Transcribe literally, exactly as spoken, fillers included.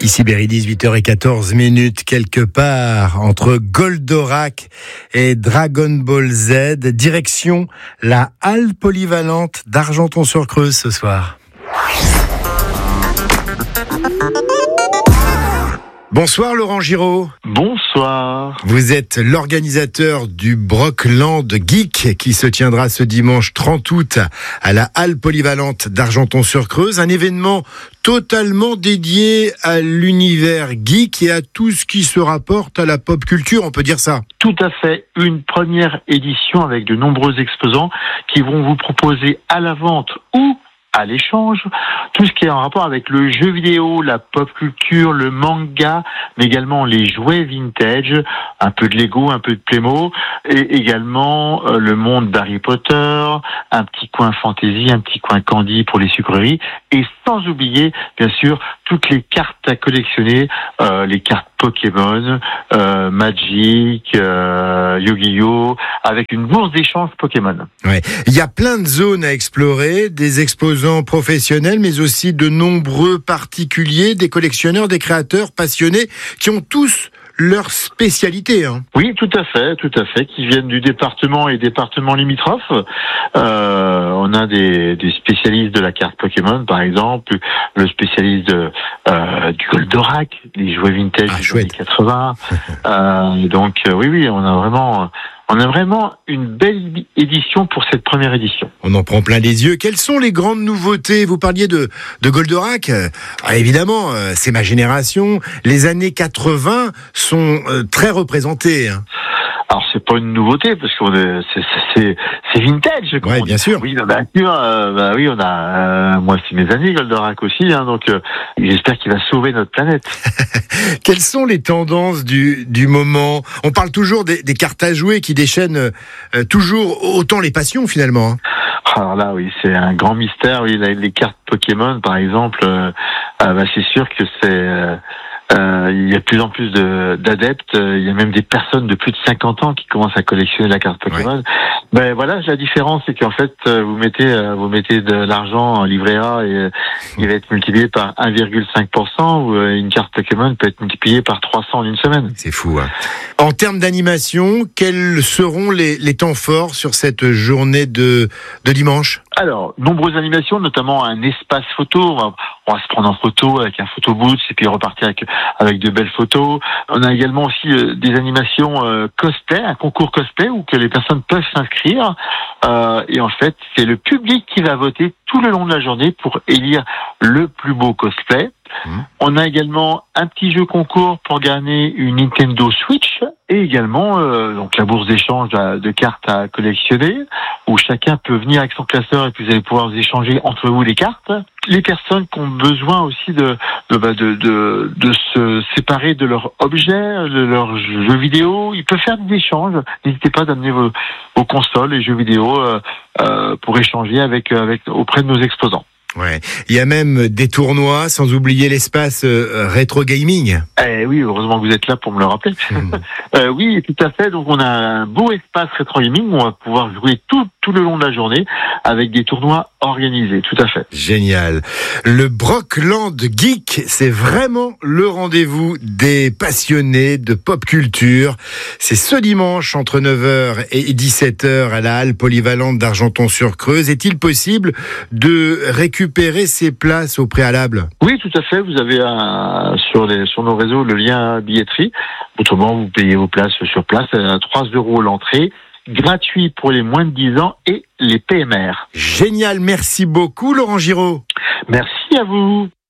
Ici Berry, dix-huit heures quatorze minutes, quelque part entre Goldorak et Dragon Ball Z, direction la halle polyvalente d'Argenton-sur-Creuse ce soir. Bonsoir Laurent Giraud. Bonsoir. Vous êtes l'organisateur du Brockland Geek qui se tiendra ce dimanche trente août à la halle polyvalente d'Argenton-sur-Creuse, un événement totalement dédié à l'univers geek et à tout ce qui se rapporte à la pop culture, on peut dire ça. Tout à fait, une première édition avec de nombreux exposants qui vont vous proposer à la vente ou à l'échange, tout ce qui est en rapport avec le jeu vidéo, la pop culture, le manga, mais également les jouets vintage, un peu de Lego, un peu de Playmo, et également euh, le monde d'Harry Potter, un petit coin fantasy, un petit coin candy pour les sucreries, et sans oublier, bien sûr, toutes les cartes à collectionner, euh, les cartes Pokémon, euh, Magic, euh, Yu-Gi-Oh, avec une bourse d'échange Pokémon. Ouais. Il y a plein de zones à explorer, des exposants professionnels, mais aussi de nombreux particuliers, des collectionneurs, des créateurs passionnés, qui ont tous leur spécialité. Hein. Oui, tout à fait, tout à fait, qui viennent du département et départements limitrophes. Euh, on a des, des spécialistes de la carte Pokémon, par exemple, le spécialiste de, euh, du Goldorak, les jouets vintage ah, des années quatre-vingts. euh, donc, euh, oui, oui, on a vraiment... On a vraiment une belle édition pour cette première édition. On en prend plein les yeux. Quelles sont les grandes nouveautés ? Vous parliez de, de Goldorak. Ah, évidemment, euh, c'est ma génération. Les années quatre-vingts sont euh, très représentées. Hein. Alors c'est pas une nouveauté parce que c'est, c'est, c'est vintage. Oui, bien sûr. Oui, bah, euh, bah, oui, on a. Euh, moi, c'est mes années Goldorak aussi, hein, donc euh, j'espère qu'il va sauver notre planète. Quelles sont les tendances du du moment ? On parle toujours des, des cartes à jouer qui déchaînent euh, toujours autant les passions finalement. Hein. Alors là, oui, c'est un grand mystère. Oui, les cartes Pokémon, par exemple, euh, euh, bah, c'est sûr que c'est. Euh, Euh, il y a de plus en plus de, d'adeptes. Il y a même des personnes de plus de cinquante ans qui commencent à collectionner la carte Pokémon. Ouais. Ben voilà, la différence, c'est qu'en fait, vous mettez, vous mettez de l'argent en livret A et il va être multiplié par un virgule cinq pour cent, ou une carte Pokémon peut être multipliée par trois cents en une semaine. C'est fou, hein. En termes d'animation, quels seront les, les temps forts sur cette journée de, de dimanche ? Alors, nombreuses animations, notamment un espace photo. On va, on va se prendre en photo avec un photo booth et puis repartir avec, avec de belles photos. On a également aussi euh, des animations euh, cosplay, un concours cosplay où que les personnes peuvent s'inscrire. Euh, et en fait, c'est le public qui va voter tout le long de la journée pour élire le plus beau cosplay. Mmh. On a également un petit jeu concours pour gagner une Nintendo Switch et également euh, donc la bourse d'échange de cartes à collectionner où chacun peut venir avec son classeur et puis vous allez pouvoir vous échanger entre vous les cartes. Les personnes qui ont besoin aussi de de, de, de, de se séparer de leurs objets, de leurs jeux vidéo, ils peuvent faire des échanges. N'hésitez pas d'amener vos, vos consoles et jeux vidéo euh, euh, pour échanger avec, avec auprès de nos exposants. Ouais. Il y a même des tournois, sans oublier l'espace euh, rétro gaming. Eh oui, heureusement que vous êtes là pour me le rappeler. Mmh. euh, oui, tout à fait. Donc on a un beau espace rétro gaming où on va pouvoir jouer tout tout le long de la journée avec des tournois organisés. Tout à fait. Génial. Le Brockland Geek, c'est vraiment le rendez-vous des passionnés de pop culture. C'est ce dimanche entre neuf heures et dix-sept heures à la halle polyvalente d'Argenton-sur-Creuse. Est-il possible de récupérer ces places au préalable ? Oui, tout à fait. Vous avez un, sur, les, sur nos réseaux le lien billetterie. Autrement, vous payez vos places sur place à trois euros l'entrée. Gratuit pour les moins de dix ans et les P M R. Génial, merci beaucoup Laurent Giraud. Merci à vous.